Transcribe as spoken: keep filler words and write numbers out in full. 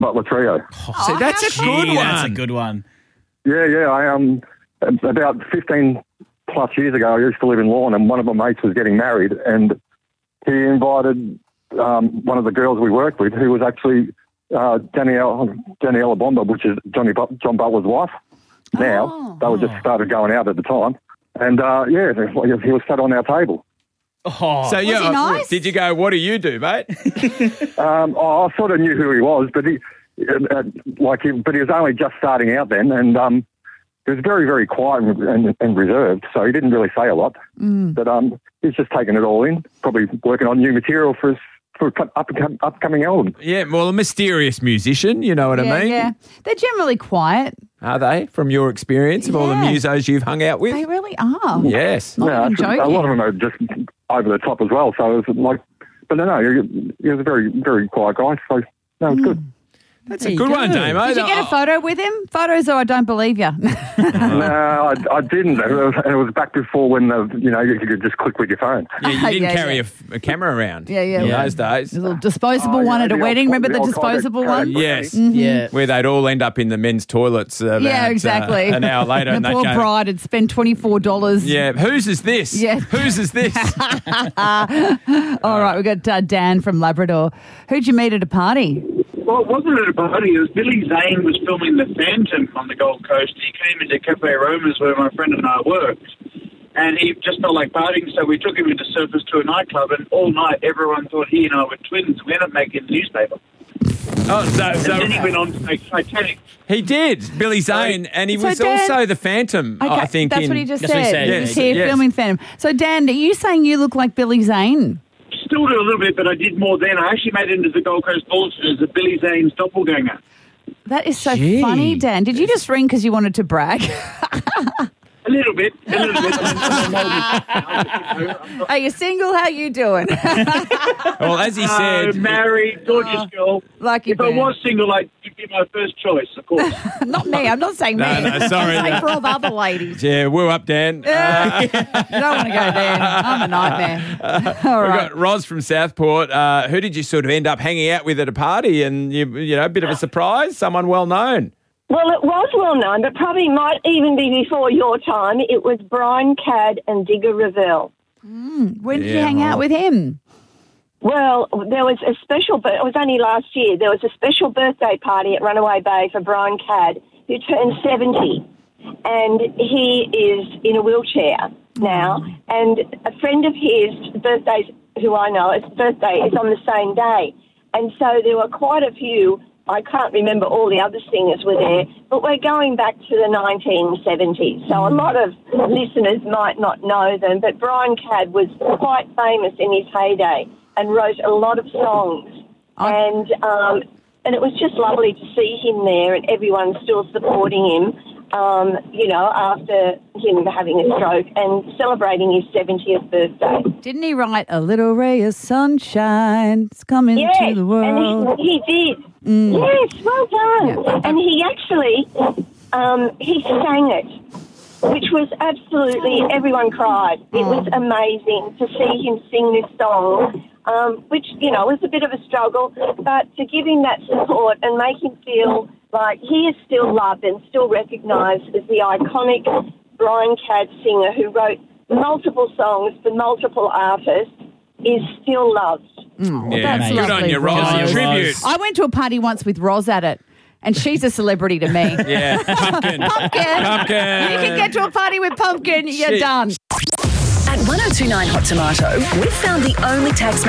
Butler Trio. Oh, see, that's a good Gee, one. That's a good one. Yeah, yeah. I um about fifteen plus years ago, I used to live in Lorne, and one of my mates was getting married, and he invited um, one of the girls we worked with, who was actually uh, Danielle Daniela Bomba, which is Johnny Bu- John Butler's wife. Now Oh. they were just started going out at the time, and uh, yeah, he was sat on our table. Oh, So, yeah, he nice? did you go, what do you do, mate? Um, I, I sort of knew who he was, but he, uh, like, he, but he was only just starting out then, and um, he was very, very quiet and, and, and reserved, so he didn't really say a lot. Mm. But um, he's just taking it all in, probably working on new material for his for an up, upcoming album. Yeah, well, a mysterious musician, you know what yeah, I mean? yeah. They're generally quiet. Are they, from your experience of all the Yeah. musos you've hung out with? They really are. Yes. Not Yeah, even actually, joking. a lot of them are just over the top as well. So it was like, but no, no, he, he was a very, very quiet guy. So no, it's good. That's There a you good go. one, Damo. Did you get a photo with him? Photos or I don't believe you. No, I, I didn't. It was, and it was back before when the, you know you could just click with your phone. Yeah, you didn't Yeah, carry yeah. A, f- a camera around Yeah, yeah. in Yeah. those days. A little disposable Oh, one yeah, at a the wedding. old- Remember the the old contact disposable card. one? Yes. yeah. Where they'd all end up in the men's toilets about, Yeah, exactly. uh, an hour later. the and they'd poor go, bride had spent twenty-four dollars. yeah, whose is this? Yeah. Whose is this? All right, we've got uh, Dan from Labrador. Who'd you meet at a party? Well, it wasn't at a party. It was Billy Zane was filming The Phantom on the Gold Coast. He came into Cafe Romas where my friend and I worked, and he just felt like partying, so we took him into Surface to a nightclub, and all night everyone thought he and I were twins. We ended up making the newspaper. Oh, so, And so then he went on to make Titanic. he did, Billy Zane, and he So was Dan- also the Phantom, Okay, I think. that's in, what he just That's what he said. said, He yeah. was Yes, here yes. filming Phantom. So, Dan, are you saying you look like Billy Zane? Still do a little bit, but I did more then. I actually made it into the Gold Coast Bulletin as a Billy Zane's doppelganger. That is so Gee. funny, Dan. Did you just ring because you wanted to brag? A little bit, a little bit. Are you single? How you doing? Well, as he Uh, said, married, gorgeous girl. Lucky If I man. was single, I'd be my first choice, of course. Not me. I'm not saying No, me. no, sorry. I'm saying for all the other ladies. yeah, woo up, Dan. Uh, you don't want to go there. I'm a nightmare. All We've right. got Roz from Southport. Uh, who did you sort of end up hanging out with at a party? And you, you know, a bit of a surprise, someone well known. Well, it was well known, but probably might even be before your time. It was Brian Cadd and Digger Revell. When did you Yeah, hang out well. with him? Well, there was a special, but it was only last year. There was a special birthday party at Runaway Bay for Brian Cadd, who turned seventy, and he is in a wheelchair now. And a friend of his, birthdays, who I know, his birthday is on the same day, and so there were quite a few. I can't remember all the other singers were there, but we're going back to the nineteen seventies. So a lot of listeners might not know them, but Brian Cadd was quite famous in his heyday and wrote a lot of songs. And um, and it was just lovely to see him there and everyone still supporting him, um, you know, after him having a stroke and celebrating his seventieth birthday. Didn't he write A Little Ray of Sunshine? It's coming Yes, to the world. and he, he did. Mm. Yes, well done. Yeah. And he actually, um, he sang it, which was absolutely, everyone cried. It was amazing to see him sing this song, um, which, you know, was a bit of a struggle, but to give him that support and make him feel like he is still loved and still recognised as the iconic Brian Cadd singer who wrote multiple songs for multiple artists, is still loved. Yeah, that's good on lovely, you, Roz. Roz. A tribute. Roz. I went to a party once with Roz at it, and she's a celebrity to me. Yeah, pumpkin. Pumpkin. Pumpkin. You can get to a party with Pumpkin, you're Shit. done. At ten twenty-nine Hot Tomato, we've found the only tax